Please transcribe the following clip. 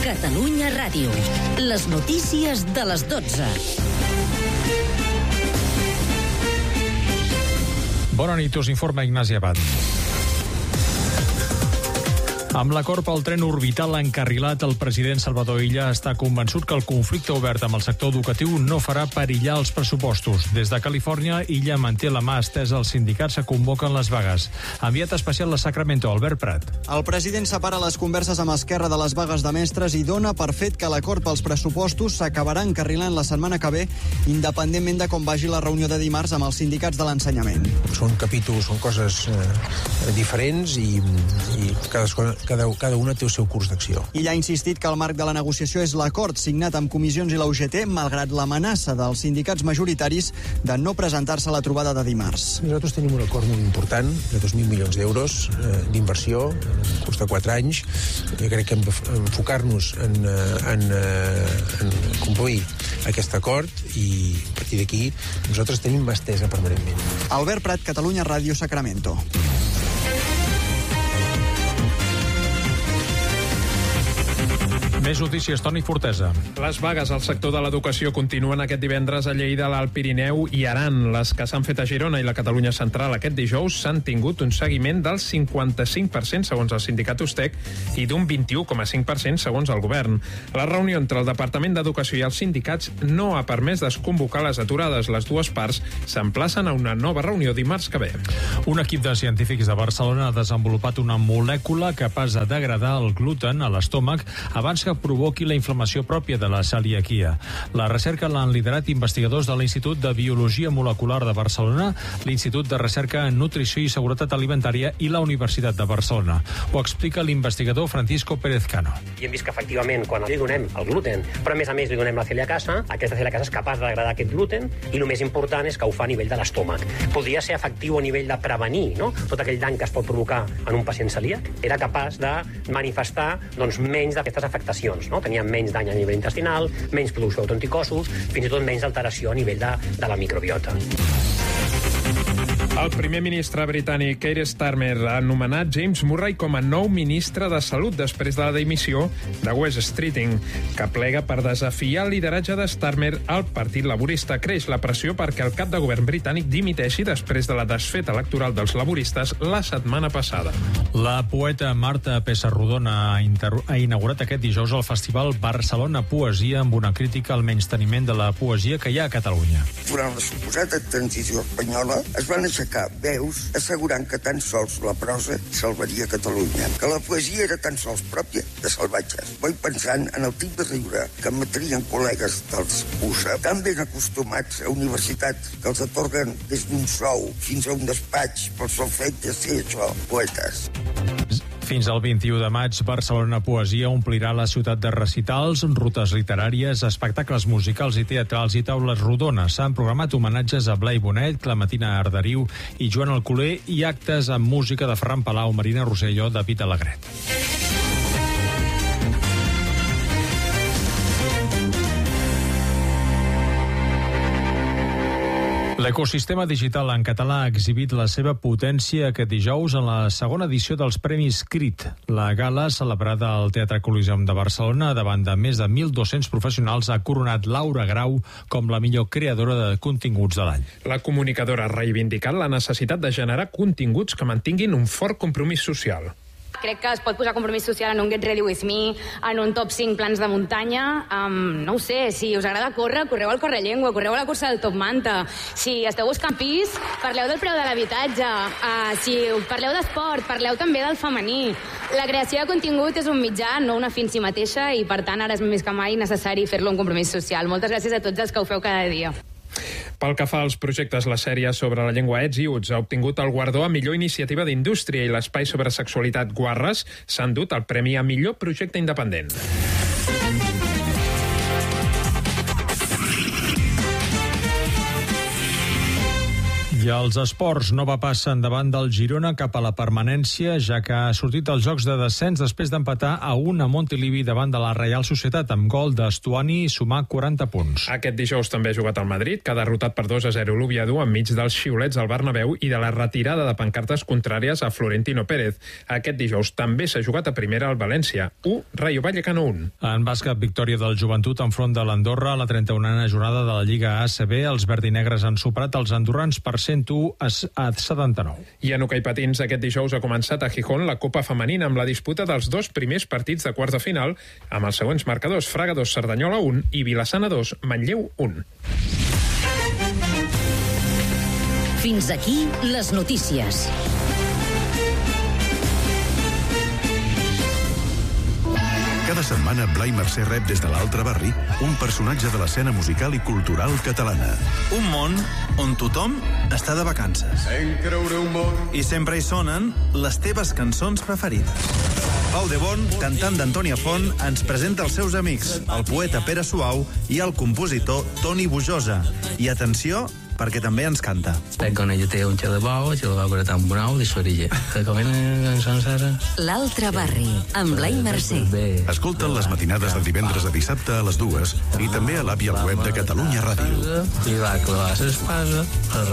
Catalunya Ràdio. Les notícies de les 12. Bona nit, us informa Ignasi Abad. Amb l'acord pel tren orbital encarrilat, el president Salvador Illa està convençut que el conflicte obert amb el sector educatiu no farà perillar els pressupostos. Des de Califòrnia, Illa manté la mà estesa als sindicats que convoquen les vagues. Enviat especial a Sacramento, Albert Prat. El president separa les converses amb Esquerra de les vagues de mestres i dona per fet que l'acord pels pressupostos s'acabarà encarrilant la setmana que ve, independentment de com vagi la reunió de dimarts amb els sindicats de l'ensenyament. Són capítols, són coses diferents i cada una té el seu curs d'acció. Illa ha insistit que el marc de la negociació és l'acord signat amb comissions i la UGT, malgrat l'amenaça dels sindicats majoritaris de no presentar-se a la trobada de dimarts. Nosaltres tenim un acord molt important de 2.000 milions d'euros d'inversió en el curs de 4 anys. Jo crec que hem d'enfocar-nos en complir aquest acord i a partir d'aquí nosaltres tenim mà estesa permanentment. Albert Prat, Catalunya Ràdio, Sacramento. Més notícies, Toni Fortesa. Les vagues al sector de l'educació continuen aquest divendres a Lleida, l'Alt Pirineu i Aran. Les que s'han fet a Girona i la Catalunya Central aquest dijous s'han tingut un seguiment del 55% segons el sindicat USTEC i d'un 21,5% segons el govern. La reunió entre el Departament d'Educació i els sindicats no ha permès desconvocar les aturades. Les dues parts s'emplacen a una nova reunió dimarts que ve. Un equip de científics de Barcelona ha desenvolupat una molècula capaç de degradar el gluten a l'estómac abans que provoqui la inflamació pròpia de la celiaquia. La recerca l'han liderat investigadors de l'Institut de Biologia Molecular de Barcelona, l'Institut de Recerca en Nutrició i Seguretat Alimentària i la Universitat de Barcelona. Ho explica l'investigador Francisco Pérez Cano. I hem vist que efectivament quan li donem el gluten, però a més li donem la celiacasa, aquesta celiacasa és capaç de degradar aquest gluten i el més important és que ho fa a nivell de l'estómac. Podria ser efectiu a nivell de prevenir, no? Tot aquell dany que es pot provocar en un pacient celíac era capaç de manifestar menys d'aquestes afectacions. No? Tenien menys dany a nivell intestinal, menys producció d'autoanticossos, fins i tot menys alteració a nivell de la microbiota. El primer ministre britànic Keir Starmer ha nomenat James Murray com a nou ministre de Salut després de la dimissió de Wes Streeting, que plega per desafiar el lideratge de Starmer al Partit Laborista. Creix la pressió perquè el cap de govern britànic dimiteixi després de la desfeta electoral dels laboristes la setmana passada. La poeta Marta Pessarrodona ha inaugurat aquest dijous el festival Barcelona Poesia amb una crítica al menysteniment de la poesia que hi ha a Catalunya. Durant la suposada transició espanyola es van aixecar veus assegurant que tan sols la prosa salvaria Catalunya, que la poesia era tan sols pròpia de salvatges. Vull pensant en el tip de riure que emetrien col·legues dels USA, tan ben acostumats a universitats que els atorguen des d'un sou fins a un despatx pel sol fet de ser això, poetes. Fins al 21 de maig, Barcelona Poesia omplirà la ciutat de recitals, rutes literàries, espectacles musicals i teatrals i taules rodones. S'han programat homenatges a Blai Bonet, Clementina Arderiu i Joan Alcoler i actes amb música de Ferran Palau, Marina Rosselló, David Alegret. L'ecosistema digital en català ha exhibit la seva potència aquest dijous en la segona edició dels Premis CRIT. La gala, celebrada al Teatre Coliseum de Barcelona davant de més de 1.200 professionals, ha coronat Laura Grau com la millor creadora de continguts de l'any. La comunicadora ha reivindicat la necessitat de generar continguts que mantinguin un fort compromís social. Crec que es pot posar compromís social en un Get Ready With Me, en un top 5 plans de muntanya. No ho sé, si us agrada córrer, correu al Correllengua, correu a la cursa del Top Manta. Si esteu buscant pis, parleu del preu de l'habitatge. Si parleu d'esport, parleu també del femení. La creació de contingut és un mitjà, no una fi en si mateixa, i per tant ara és més que mai necessari fer-lo un compromís social. Moltes gràcies a tots els que ho feu cada dia. Pel que fa als projectes, la sèrie sobre la llengua Ets i Uts ha obtingut el guardó a millor iniciativa d'indústria i l'espai sobre sexualitat Guarres s'ha endut el premi a millor projecte independent. I els esports, nova passa endavant del Girona cap a la permanència, ja que ha sortit als jocs de descens després d'empatar a 1 a Montilivi davant de la Reial Societat, amb gol d'Estuani i sumar 40 punts. Aquest dijous també ha jugat al Madrid, que ha derrotat per 2-0 l'Oviedo enmig dels xiulets al Bernabéu i de la retirada de pancartes contràries a Florentino Pérez. Aquest dijous també s'ha jugat a primera al València, 1, Rayo Vallecano 1. En bàsquet, victòria del Joventut enfront de l'Andorra a la 31a jornada de la Lliga ACB. Els verdinegres han superat els andorrans per 101 a 79. I en hoquei patins, aquest dijous ha començat a Gijón la Copa Femenina amb la disputa dels 2 primers partits de quarts de final amb els següents marcadors: Fraga 2, Cerdanyola 1 i Vilassana 2, Manlleu 1. Fins aquí les notícies. Cada setmana Blai Mercè rep des de l'altre barri un personatge de l'escena musical i cultural catalana. Un món on tothom està de vacances. I sempre hi sonen les teves cançons preferides. Pau de Bon, cantant d'Antònia Font, ens presenta els seus amics, el poeta Pere Suau i el compositor Toni Bujosa. I atenció, perquè també ens canta. Con ella té un xelebau que era tan bonau de s'orilla. L'altre barri, amb Blai Mercè. Escolta'l les matinades de divendres a dissabte a les 2 i també a l'app i al web de Catalunya Ràdio. I va clavar l'espasa.